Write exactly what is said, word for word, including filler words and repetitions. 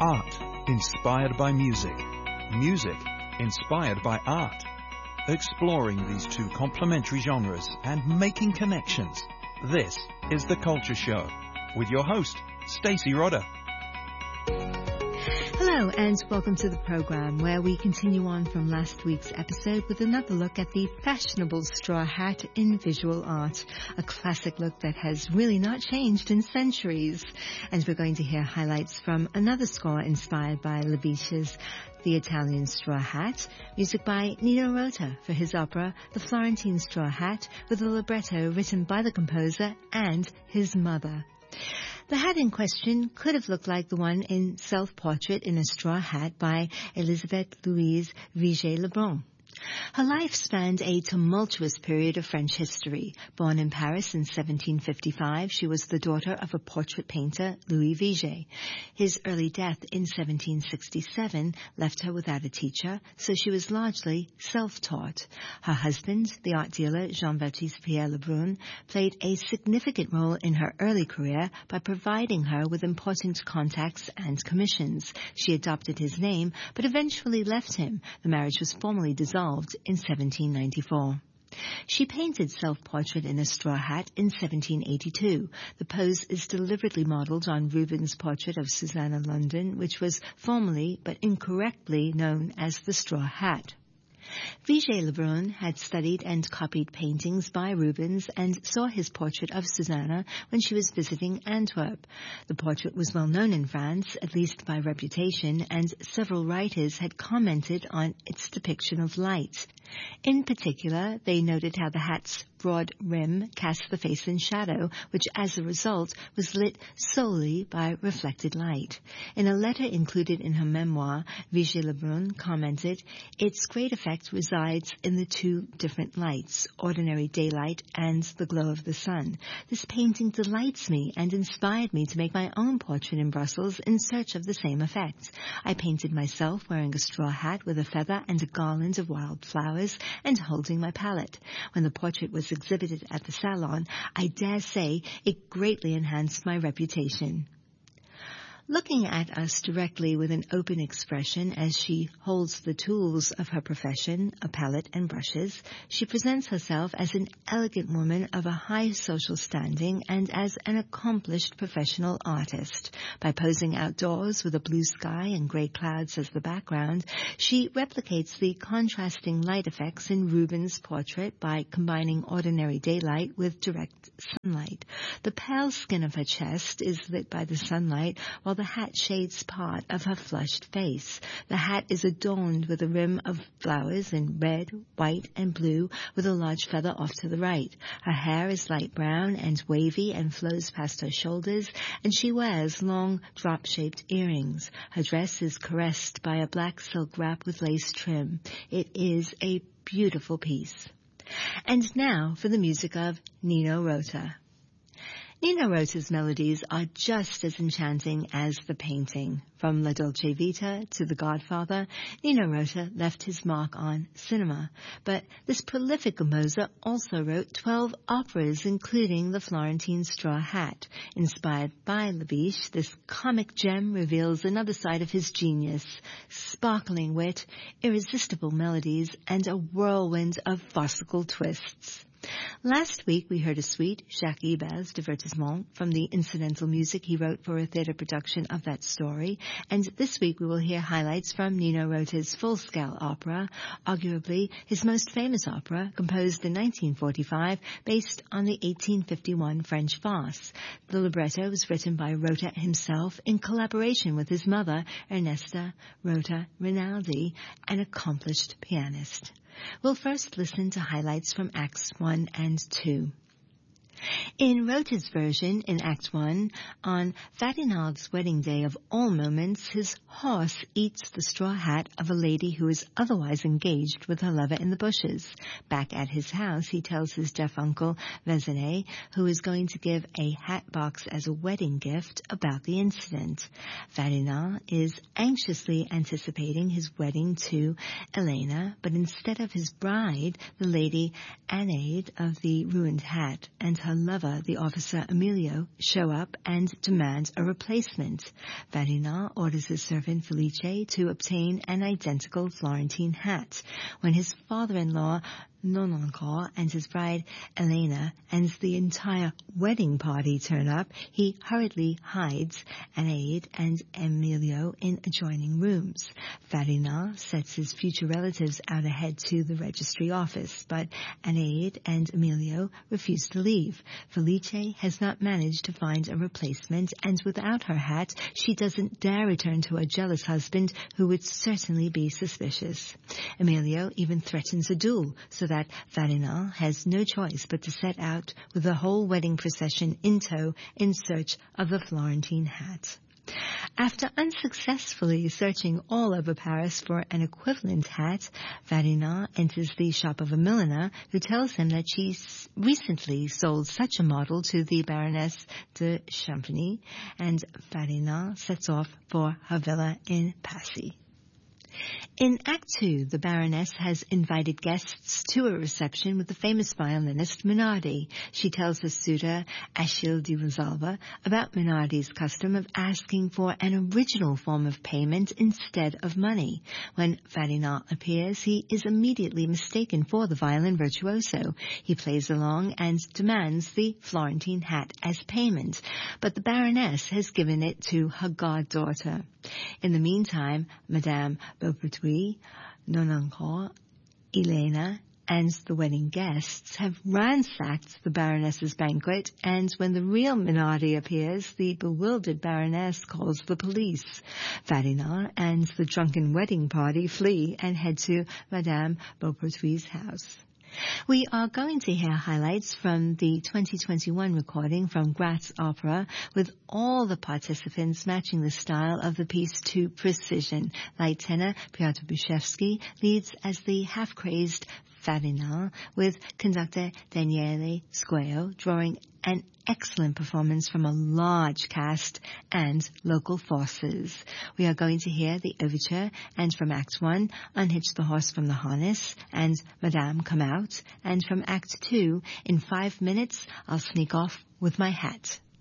Art inspired by music. Music inspired by art. Exploring these two complementary genres and making connections. This is The Culture Show with your host, Stacey Rodder. Hello and welcome to the program where we continue on from last week's episode with another look at the fashionable straw hat in visual art, a classic look that has really not changed in centuries. And we're going to hear highlights from another score inspired by Labiche's The Italian Straw Hat, music by Nino Rota for his opera The Florentine Straw Hat, with a libretto written by the composer and his mother. The hat in question could have looked like the one in Self-Portrait in a Straw Hat by Elisabeth Louise Vigée-Lebrun. Her life spanned a tumultuous period of French history. Born in Paris in seventeen fifty-five, she was the daughter of a portrait painter, Louis Vigée. His early death in seventeen sixty-seven left her without a teacher, so she was largely self-taught. Her husband, the art dealer Jean-Baptiste Pierre Lebrun, played a significant role in her early career by providing her with important contacts and commissions. She adopted his name, but eventually left him. The marriage was formally dissolved in seventeen ninety-four. She painted Self-Portrait in a Straw Hat in seventeen eighty-two. The pose is deliberately modeled on Rubens' portrait of Susanna London, which was formally but incorrectly known as the Straw Hat. Vigée-Lebrun had studied and copied paintings by Rubens and saw his portrait of Susanna when she was visiting Antwerp. The portrait was well known in France, at least by reputation, and several writers had commented on its depiction of light. In particular, they noted how the hat's broad rim cast the face in shadow, which as a result was lit solely by reflected light. In a letter included in her memoir, Vigée-Lebrun commented, "Its great effect resides in the two different lights, ordinary daylight and the glow of the sun. This painting delights me and inspired me to make my own portrait in Brussels in search of the same effect. I painted myself wearing a straw hat with a feather and a garland of wild flowers and holding my palette. When the portrait was exhibited at the salon, I dare say it greatly enhanced my reputation." Looking at us directly with an open expression as she holds the tools of her profession, a palette and brushes, she presents herself as an elegant woman of a high social standing and as an accomplished professional artist. By posing outdoors with a blue sky and gray clouds as the background, she replicates the contrasting light effects in Rubens' portrait by combining ordinary daylight with direct sunlight. The pale skin of her chest is lit by the sunlight, while the hat shades part of her flushed face. The hat is adorned with a rim of flowers in red, white, and blue, with a large feather off to the right. Her hair is light brown and wavy and flows past her shoulders, and she wears long, drop-shaped earrings. Her dress is caressed by a black silk wrap with lace trim. It is a beautiful piece. And now for the music of Nino Rota. Nino Rota's melodies are just as enchanting as the painting. From La Dolce Vita to The Godfather, Nino Rota left his mark on cinema. But this prolific composer also wrote twelve operas, including The Florentine Straw Hat. Inspired by Labiche, this comic gem reveals another side of his genius: sparkling wit, irresistible melodies, and a whirlwind of farcical twists. Last week, we heard a sweet Jacques Ibel's divertissement from the incidental music he wrote for a theater production of that story, and this week we will hear highlights from Nino Rota's full-scale opera, arguably his most famous opera, composed in nineteen forty-five, based on the eighteen fifty-one French farce. The libretto was written by Rota himself in collaboration with his mother, Ernesta Rota Rinaldi, an accomplished pianist. We'll first listen to highlights from Acts one and two. In Rota's version, in Act one, on Fatinald's wedding day of all moments, his horse eats the straw hat of a lady who is otherwise engaged with her lover in the bushes. Back at his house, he tells his deaf uncle, Vezinet, who is going to give a hat box as a wedding gift, about the incident. Fatinald is anxiously anticipating his wedding to Elena, but instead of his bride, the lady Anaid of the ruined hat, and her her lover, the officer Emilio, show up and demand a replacement. Ferdinand orders his servant Felice to obtain an identical Florentine hat. When his father-in-law Nonancourt and his bride Elena and the entire wedding party turn up, he hurriedly hides Anaïde and Emilio in adjoining rooms. Ferdinand sets his future relatives out ahead to the registry office, but Anaïde and Emilio refuse to leave. Felice has not managed to find a replacement, and without her hat, she doesn't dare return to her jealous husband, who would certainly be suspicious. Emilio even threatens a duel, so that that Ferdinand has no choice but to set out with the whole wedding procession in tow in search of the Florentine hat. After unsuccessfully searching all over Paris for an equivalent hat, Ferdinand enters the shop of a milliner who tells him that she recently sold such a model to the Baroness de Champigny, and Ferdinand sets off for her villa in Passy. In Act Two, the Baroness has invited guests to a reception with the famous violinist Minardi. She tells her suitor, Achille de Rosalba, about Minardi's custom of asking for an original form of payment instead of money. When Ferdinand appears, he is immediately mistaken for the violin virtuoso. He plays along and demands the Florentine hat as payment, but the Baroness has given it to her goddaughter. In the meantime, Madame Beaupertuis, Nonancourt, Elena, and the wedding guests have ransacked the Baroness's banquet, and when the real Minardi appears, the bewildered Baroness calls the police. Ferdinand and the drunken wedding party flee and head to Madame Beaupertuis' house. We are going to hear highlights from the twenty twenty-one recording from Graz Opera, with all the participants matching the style of the piece to precision. Light tenor Piotr Bushevsky leads as the half-crazed Ferdinand, with conductor Daniele Squeo drawing an excellent performance from a large cast and local forces. We are going to hear the overture, and from Act One, Unhitch the Horse from the Harness and Madame Come Out, and from Act Two, In Five Minutes, I'll Sneak Off with My Hat.